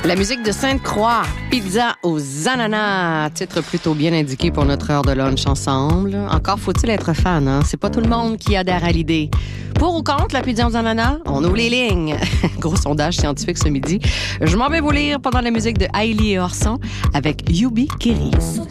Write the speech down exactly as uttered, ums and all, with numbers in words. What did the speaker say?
La musique de Sainte-Croix, Pizza aux ananas, titre plutôt bien indiqué pour notre heure de lunch ensemble. Encore faut-il être fan, hein? C'est pas tout le monde qui adhère à l'idée. Pour ou contre la pizza aux ananas? On ouvre les lignes. Gros sondage scientifique ce midi. Je m'en vais vous lire pendant la musique de Hailey et Orson avec Yubi Kiri.